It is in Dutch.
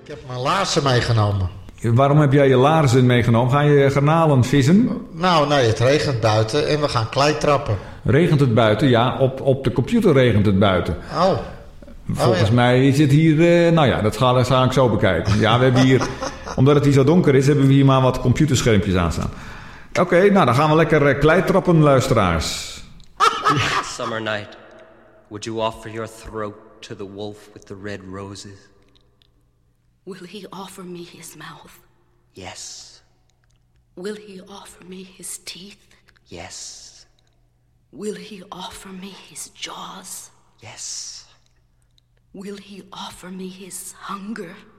Ik heb mijn laarzen meegenomen. Waarom heb jij je laarzen meegenomen? Ga je garnalen vissen? Nou, nee, het regent buiten en we gaan klei trappen. Regent het buiten? Ja, op de computer regent het buiten. Oh. Volgens mij is het hier... dat ga ik zo bekijken. Ja, we hebben hier... Omdat het hier zo donker is, hebben we hier maar wat computerschermpjes aanstaan. Oké, dan gaan we lekker klei trappen, luisteraars. Summer night, would you offer your throat to the wolf with the red roses? Will he offer me his mouth? Yes. Will he offer me his teeth? Yes. Will he offer me his jaws? Yes. Will he offer me his hunger?